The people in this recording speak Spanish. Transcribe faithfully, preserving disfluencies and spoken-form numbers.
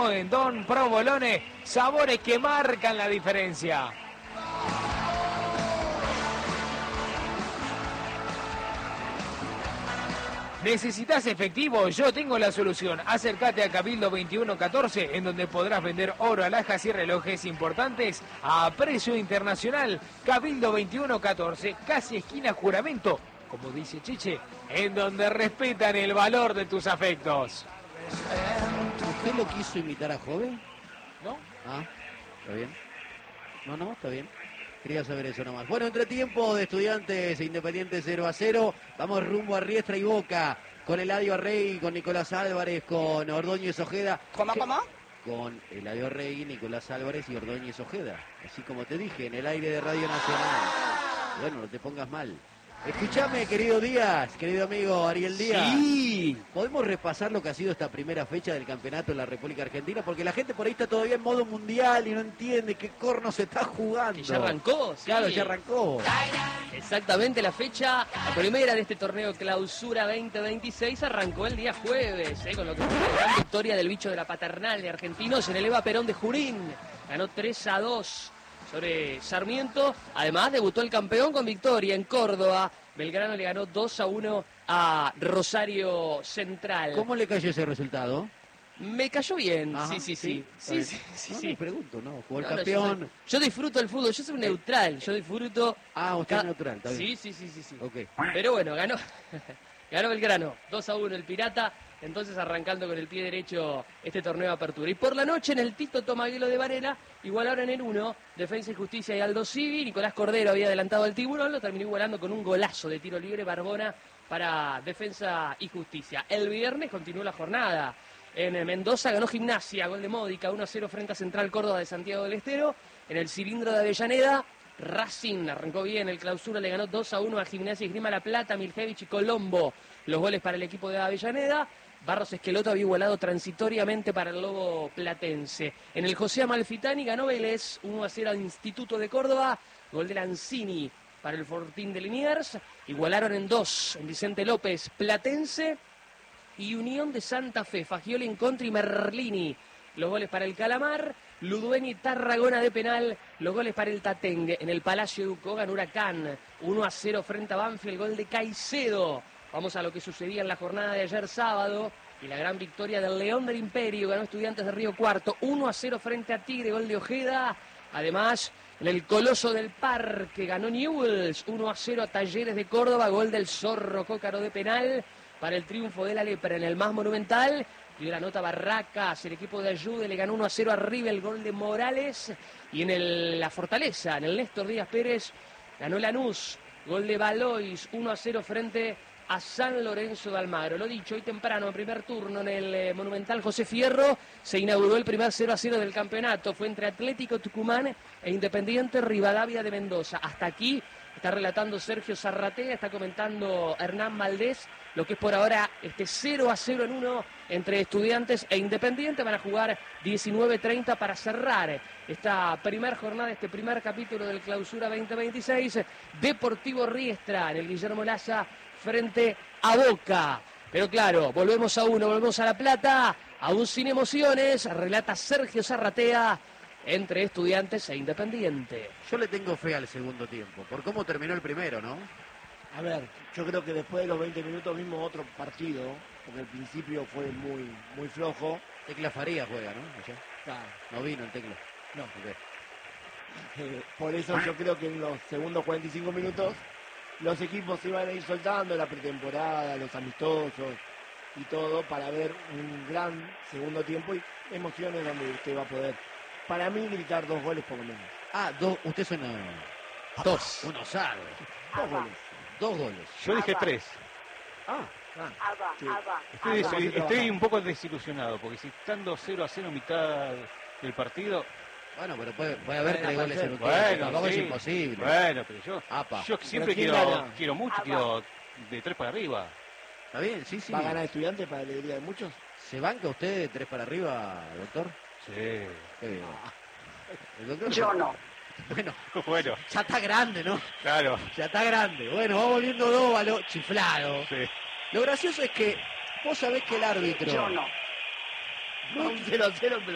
Nuevo en Don Provolone, sabores que marcan la diferencia. ¿Necesitas efectivo? Yo tengo la solución. Acércate a Cabildo veintiuno catorce, en donde podrás vender oro, alhajas y relojes importantes a precio internacional. Cabildo veintiuno catorce, casi esquina Juramento, como dice Chiche, en donde respetan el valor de tus afectos. ¿Usted lo quiso imitar a Joven? ¿No? Ah, está bien. No, no, está bien. Quería saber eso nomás. Bueno, entretiempo de Estudiantes e Independiente cero a cero. Vamos rumbo a Riestra y Boca con Eladio Rey, con Nicolás Álvarez, con Ordóñez Ojeda. ¿Cómo, cómo? Con Eladio Rey, Nicolás Álvarez y Ordóñez Ojeda. Así como te dije, en el aire de Radio Nacional. Bueno, no te pongas mal. Escúchame, querido Díaz, querido amigo Ariel Díaz. Sí. ¿Podemos repasar lo que ha sido esta primera fecha del campeonato en la República Argentina? Porque la gente por ahí está todavía en modo mundial y no entiende qué corno se está jugando. Que ya arrancó, sí. Claro, ya arrancó. Exactamente, la fecha, la primera de este torneo Clausura veinte veintiséis arrancó el día jueves, ¿eh? Con lo que fue la gran victoria del bicho de la Paternal de Argentinos en el Eva Perón de Junín. Ganó tres a dos. Sobre Sarmiento. Además debutó el campeón con victoria en Córdoba. Belgrano le ganó dos a uno a Rosario Central. ¿Cómo le cayó ese resultado? Me cayó bien. Ajá, sí, sí, sí. Sí, Sí, sí, sí, no, sí. me pregunto, ¿no? Jugó el No, no, campeón. yo, soy- yo disfruto el fútbol, yo soy un neutral, yo disfruto. Ah, usted ca- es neutral, está bien. Sí, sí, sí, sí, sí. Ok. Pero bueno, ganó. Ganó Belgrano, dos a uno el Pirata, entonces arrancando con el pie derecho este torneo de apertura. Y por la noche en el Tito Tomaguelo de Varela, igualaron en el uno, Defensa y Justicia y Aldo Civi. Nicolás Cordero había adelantado al Tiburón, lo terminó igualando con un golazo de tiro libre Barbona para Defensa y Justicia. El viernes continuó la jornada. En Mendoza ganó Gimnasia, gol de Módica, uno a cero frente a Central Córdoba de Santiago del Estero. En el cilindro de Avellaneda, Racing arrancó bien, el Clausura le ganó dos a uno a Gimnasia y Esgrima La Plata, Miljevich y Colombo. Los goles para el equipo de Avellaneda. Barros Esqueloto había igualado transitoriamente para el Lobo Platense. En el José Amalfitani ganó Vélez, uno a cero al Instituto de Córdoba. Gol de Lanzini para el Fortín de Liniers. Igualaron en dos en Vicente López, Platense y Unión de Santa Fe. Fagioli en contra y Merlini. Los goles para el Calamar. Ludueña y Tarragona de penal. Los goles para el Tatengue. En el Palacio de Uco ganó Huracán. uno a cero frente a Banfield. Gol de Caicedo. Vamos a lo que sucedía en la jornada de ayer sábado. Y la gran victoria del León del Imperio. Ganó Estudiantes de Río Cuarto. uno a cero frente a Tigre. Gol de Ojeda. Además, en el Coloso del Parque ganó Newell's. uno a cero a Talleres de Córdoba. Gol del Zorro Cócaro de penal. Para el triunfo de la Lepra en el más monumental. Dio la nota Barracas, el equipo de Ayude le ganó uno a cero a River, el gol de Morales. Y en el, la Fortaleza, en el Néstor Díaz Pérez, ganó Lanús, gol de Valois, uno a cero frente a San Lorenzo de Almagro. Lo dicho, hoy temprano, en primer turno en el eh, Monumental José Fierro, se inauguró el primer cero a cero del campeonato. Fue entre Atlético Tucumán e Independiente Rivadavia de Mendoza. Hasta aquí está relatando Sergio Zarratea, está comentando Hernán Valdés, lo que es por ahora este cero a cero en uno entre Estudiantes e Independiente. Van a jugar diecinueve treinta para cerrar esta primera jornada, este primer capítulo del Clausura veinte veintiséis. Deportivo Riestra en el Guillermo Laza frente a Boca. Pero claro, volvemos a uno, volvemos a La Plata, aún sin emociones, relata Sergio Zarratea, entre Estudiantes e Independiente. Yo le tengo fe al segundo tiempo, por cómo terminó el primero, ¿no? A ver, yo creo que después de los veinte minutos vimos otro partido, porque el principio fue muy muy flojo. Tecla Faría juega, ¿no? Allá. Claro, No vino el Tecla. no. Ok. Eh, por eso yo creo que en los segundos cuarenta y cinco minutos los equipos se iban a ir soltando la pretemporada, los amistosos y todo para ver un gran segundo tiempo y emociones donde usted va a poder, para mí, gritar dos goles por lo menos. Ah, dos, usted suena... Dos. Uno sabe. Dos goles. Dos goles. Yo dije tres. Ah, ah. Alba, Sí. Alba, Estoy, Alba. estoy- estoy un poco desilusionado, porque si estando cero a cero mitad del partido... Bueno, pero puede, puede haber Bueno, tres goles en un tiempo. Bueno, Tampoco sí. es imposible. Bueno, pero yo, Apa. yo siempre ¿quién quiero, gana? quiero mucho, Apa. quiero de tres para arriba. ¿Está bien? Sí, sí. ¿Va a ganar Estudiantes para alegría de muchos? ¿Se banca usted de tres para arriba, doctor? Sí. Qué bien. ¿El doctor? Yo no. Bueno, Bueno, ya está grande, ¿no? claro. Ya está grande. Bueno, va volviendo Dóvalo, chiflado. Sí. Lo gracioso es que vos sabés que el árbitro... Yo no. Va un cero a cero, pero